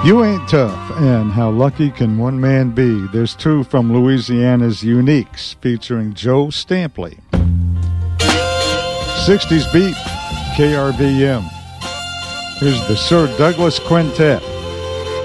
You Ain't Tough, and How Lucky Can One Man Be? There's two from Louisiana's Uniques, featuring Joe Stampley. 60s beat, KRVM. Here's the Sir Douglas Quintet.